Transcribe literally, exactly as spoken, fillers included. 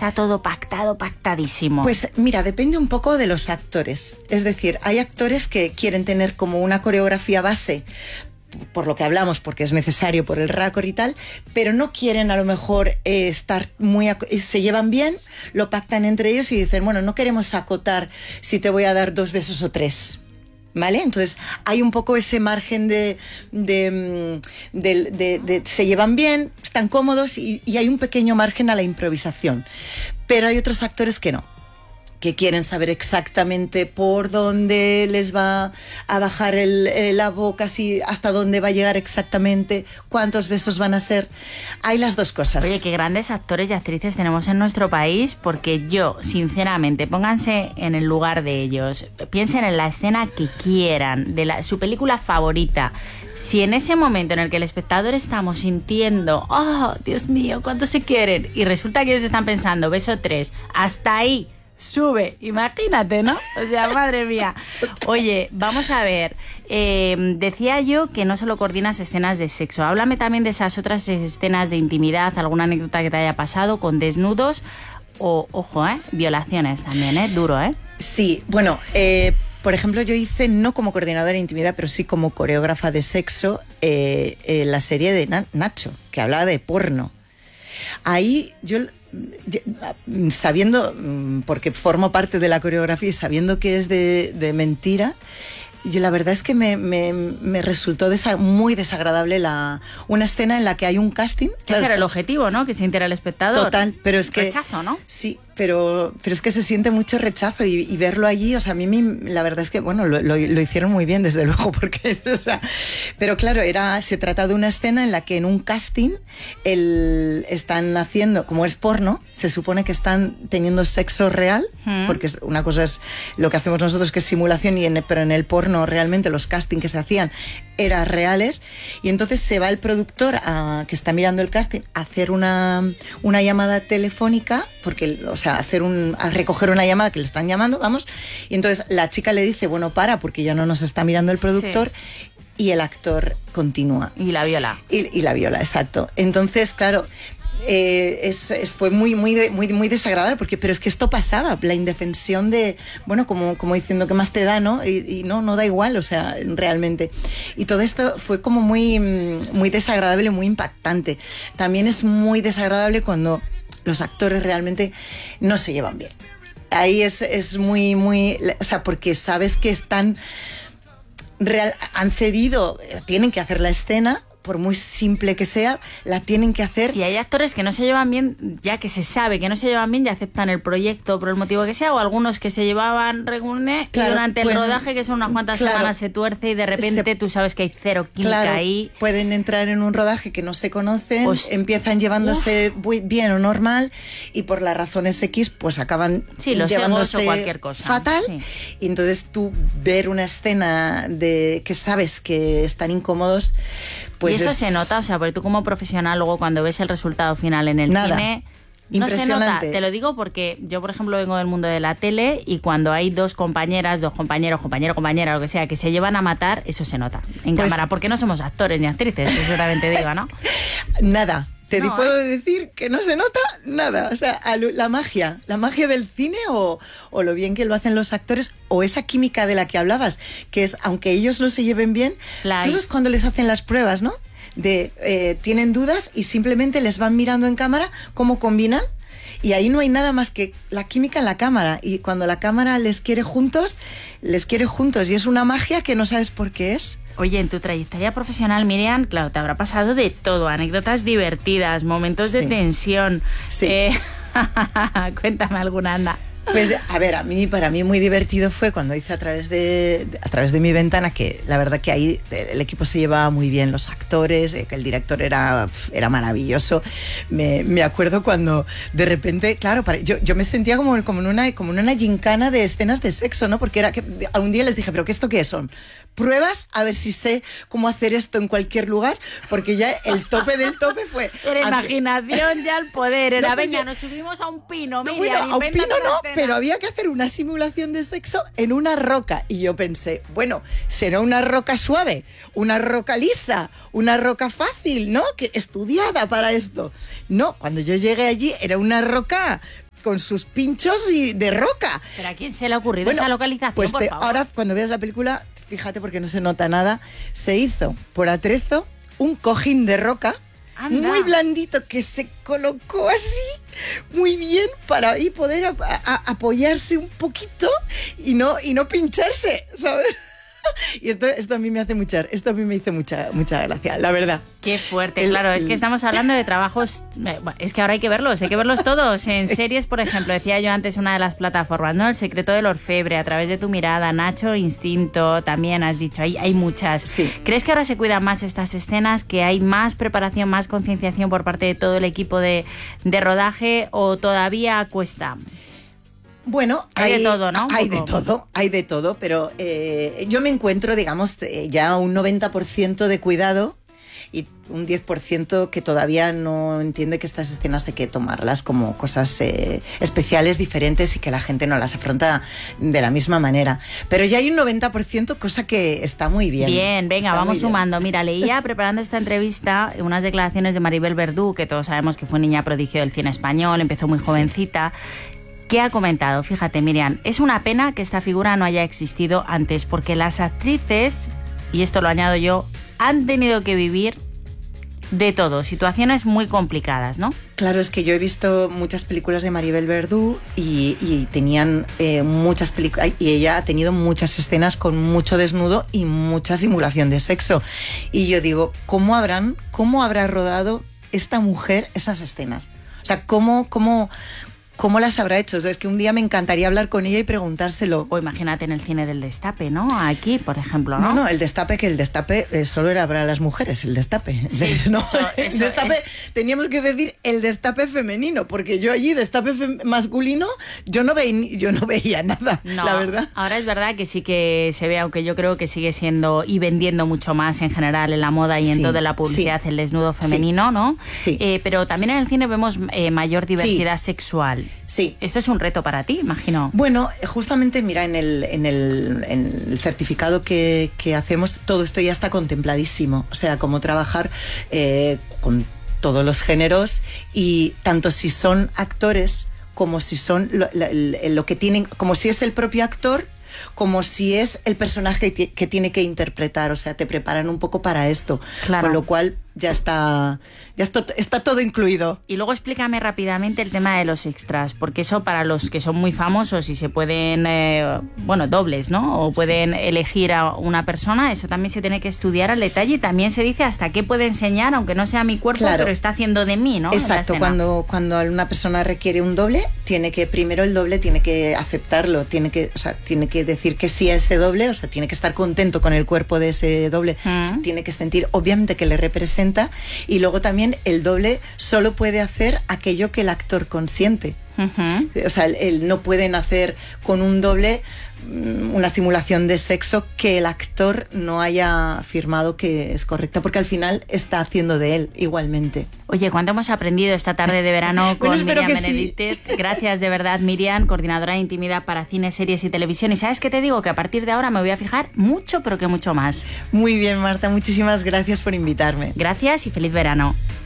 está todo pactado, pactadísimo? Pues mira, depende un poco de los actores. Es decir, hay actores que quieren tener como una coreografía base, por lo que hablamos, porque es necesario por el récord y tal, pero no quieren a lo mejor eh, estar muy... se llevan bien, lo pactan entre ellos y dicen, bueno, no queremos acotar si te voy a dar dos besos o tres, ¿vale? Entonces hay un poco ese margen de... de, de, de, de se llevan bien, están cómodos y, y hay un pequeño margen a la improvisación, pero hay otros actores que no, que quieren saber exactamente por dónde les va a bajar el, el, la boca, si, hasta dónde va a llegar exactamente, cuántos besos van a ser. Hay las dos cosas. Oye, qué grandes actores y actrices tenemos en nuestro país, porque yo, sinceramente, pónganse en el lugar de ellos, piensen en la escena que quieran, de la, su película favorita. Si en ese momento en el que el espectador estamos sintiendo, oh, Dios mío, cuánto se quieren, y resulta que ellos están pensando, beso tres, hasta ahí, sube, imagínate, ¿no? O sea, madre mía. Oye, vamos a ver, eh, decía yo que no solo coordinas escenas de sexo, háblame también de esas otras escenas de intimidad, alguna anécdota que te haya pasado con desnudos o, ojo, ¿eh? Violaciones también, ¿eh? Duro, ¿eh? Sí, bueno, eh, por ejemplo, yo hice, no como coordinadora de intimidad, pero sí como coreógrafa de sexo, eh, eh, la serie de Na- Nacho, que hablaba de porno. Ahí yo... sabiendo, porque formo parte de la coreografía y sabiendo que es de, de mentira, yo la verdad es que me, me, me resultó desa, muy desagradable la, una escena en la que hay un casting. Claro, ese era el objetivo, ¿no? Que se entera el espectador. Total, pero es que... Rechazo, ¿no? Sí, pero, pero es que se siente mucho rechazo y, y verlo allí, o sea, a mí me, la verdad es que, bueno, lo, lo, lo hicieron muy bien, desde luego, porque, o sea, pero claro, era, se trata de una escena en la que en un casting el, están haciendo, como es porno, se supone que están teniendo sexo real, mm. porque es, una cosa es lo que hacemos nosotros, que es simulación, y en, pero en el porno realmente los castings que se hacían eran reales, y entonces se va el productor a, que está mirando el casting a hacer una, una llamada telefónica, porque, o sea, hacer un, a recoger una llamada que le están llamando, vamos, y entonces la chica le dice, bueno, para, porque ya no nos está mirando el productor, sí. Y el actor continúa. Y la viola. Y, y la viola, exacto. Entonces, claro... Eh, es, fue muy, muy, muy, muy desagradable, porque, pero es que esto pasaba, la indefensión de, bueno, como, como diciendo, ¿qué más te da, no? Y, y no, no da igual, o sea, realmente. Y todo esto fue como muy, muy desagradable, muy impactante. También es muy desagradable cuando los actores realmente no se llevan bien. Ahí es, es muy, muy, o sea, porque sabes que están, real, han cedido, tienen que hacer la escena, por muy simple que sea, la tienen que hacer. Y hay actores que no se llevan bien, ya que se sabe que no se llevan bien, ya aceptan el proyecto por el motivo que sea, o algunos que se llevaban regularmente, claro, y durante bueno, el rodaje, que son unas cuantas claro, semanas, se tuerce y de repente se, tú sabes que hay cero química claro, ahí. Pueden entrar en un rodaje que no se conocen, pues, empiezan llevándose muy bien o normal, y por las razones X pues acaban sí, los llevándose o cualquier cosa fatal, sí. Y entonces tú ver una escena de que sabes que están incómodos, pues y eso es... se nota, o sea, porque tú como profesional luego cuando ves el resultado final en el Nada. cine... No se nota, te lo digo porque yo, por ejemplo, vengo del mundo de la tele y cuando hay dos compañeras, dos compañeros, compañero, compañera, lo que sea, que se llevan a matar, eso se nota en pues, cámara, porque no somos actores ni actrices, seguramente digo, ¿no? Nada. Te no, puedo ¿eh? decir que no se nota nada. O sea, la magia, la magia del cine o, o lo bien que lo hacen los actores o esa química de la que hablabas, que es, aunque ellos no se lleven bien, la tú sabes cuando les hacen las pruebas, ¿no? De, eh, tienen dudas y simplemente les van mirando en cámara cómo combinan. Y ahí no hay nada más que la química en la cámara. Y cuando la cámara les quiere juntos, les quiere juntos. Y es una magia que no sabes por qué es. Oye, en tu trayectoria profesional, Miriam, claro, te habrá pasado de todo. Anécdotas divertidas, momentos de sí. tensión. Sí. Eh, cuéntame alguna, anda. Pues, a ver, a mí, para mí muy divertido fue cuando hice a través de, a través de mi ventana, que la verdad que ahí el equipo se llevaba muy bien, los actores, que el director era, era maravilloso. Me, me acuerdo cuando de repente, claro, para, yo, yo me sentía como, como, en una, como en una gincana de escenas de sexo, ¿no? Porque era que a un día les dije, ¿pero qué esto qué son? Pruebas a ver si sé cómo hacer esto en cualquier lugar, porque ya el tope del tope fue... Era imaginación ya al poder, era, no, venga, yo, nos subimos a un pino, no, Miriam, bueno, a un pino no, pero había que hacer una simulación de sexo en una roca, y yo pensé, bueno, será una roca suave, una roca lisa, una roca fácil, ¿no? Que estudiada para esto. No, cuando yo llegué allí era una roca con sus pinchos y de roca. ¿Pero a quién se le ha ocurrido Bueno, esa localización, pues por te- favor? ahora cuando veas la película, fíjate porque no se nota nada, se hizo por atrezo un cojín de roca Anda. muy blandito que se colocó así muy bien para ahí poder a- a- apoyarse un poquito y no, y no pincharse, ¿sabes? Y esto, esto a mí me hace mucha, esto a mí me hizo mucha, mucha gracia, la verdad. Qué fuerte, El- claro, es que el- estamos hablando de trabajos, eh, bueno, es que ahora hay que verlos, hay que verlos todos, en series, por ejemplo, decía yo antes una de las plataformas, ¿no? El secreto del orfebre, A través de tu mirada, Nacho, Instinto, también has dicho, hay, hay muchas. Sí. ¿Crees que ahora se cuidan más estas escenas, que hay más preparación, más concienciación por parte de todo el equipo de, de rodaje o todavía cuesta? Bueno, Hay de todo, ¿no? Un Hay de poco. todo, hay de todo, pero eh, yo me encuentro, digamos, eh, ya un noventa por ciento de cuidado y un diez por ciento que todavía no entiende que estas escenas hay que tomarlas como cosas eh, especiales, diferentes y que la gente no las afronta de la misma manera. Pero ya hay un noventa por ciento, cosa que está muy bien. Bien, venga, Está vamos muy bien. sumando. Mira, leía preparando esta entrevista unas declaraciones de Maribel Verdú, que todos sabemos que fue niña prodigio del cine español, empezó muy jovencita. ¿Qué ha comentado? Fíjate, Miriam, es una pena que esta figura no haya existido antes, porque las actrices, y esto lo añado yo, han tenido que vivir de todo, situaciones muy complicadas, ¿no? Claro, es que yo he visto muchas películas de Maribel Verdú y, y tenían eh, muchas películas, y ella ha tenido muchas escenas con mucho desnudo y mucha simulación de sexo. Y yo digo, ¿cómo habrán, cómo habrá rodado esta mujer esas escenas? O sea, ¿cómo, cómo, cómo las habrá hecho? O sea, es que un día me encantaría hablar con ella y preguntárselo. O imagínate en el cine del Destape, ¿no? Aquí, por ejemplo, ¿no? No, no, el destape, que el destape eh, solo era para las mujeres, el destape. Sí, no, eso- el eso destape, es- teníamos que decir el destape femenino, porque yo allí, destape fem- masculino, yo no, veí, yo no veía nada, No, la verdad. ahora es verdad que sí que se ve, aunque yo creo que sigue siendo y vendiendo mucho más en general en la moda y en Sí, toda la publicidad sí. el desnudo femenino, ¿no? Sí. Eh, pero también en el cine vemos eh, mayor diversidad sexual. Sí. Esto es un reto para ti, imagino. Bueno, justamente, mira, en el, en el, en el certificado que, que hacemos, todo esto ya está contempladísimo. O sea, cómo trabajar eh, con todos los géneros y tanto si son actores como si son lo, lo- lo que tienen, como si es el propio actor, como si es el personaje que, que tiene que interpretar. O sea, te preparan un poco para esto. Claro. Con lo cual ya está, ya está, está todo incluido. Y luego explícame rápidamente el tema de los extras, porque eso para los que son muy famosos y se pueden, eh, bueno, dobles, ¿no? O pueden elegir a una persona, eso también se tiene que estudiar al detalle y también se dice hasta qué puede enseñar, aunque no sea mi cuerpo, Claro. pero está haciendo de mí, ¿no? En la Exacto, escena. cuando, cuando una persona requiere un doble, tiene que, primero el doble tiene que aceptarlo, tiene que, o sea, tiene que decir que sí a ese doble, o sea, tiene que estar contento con el cuerpo de ese doble, Mm. tiene que sentir, obviamente, que le representa, y luego también el doble solo puede hacer aquello que el actor consiente. Ujú. O sea, el, el no pueden hacer con un doble mm, una simulación de sexo que el actor no haya firmado que es correcta, porque al final está haciendo de él igualmente. Oye, ¿cuánto hemos aprendido esta tarde de verano con Bueno, espero Miriam que sí. Benedicte? Gracias de verdad, Miriam, coordinadora de intimidad para cine, series y televisión. Y ¿sabes qué te digo? Que a partir de ahora me voy a fijar mucho, pero que mucho más. Muy bien, Marta, muchísimas gracias por invitarme. Gracias y feliz verano.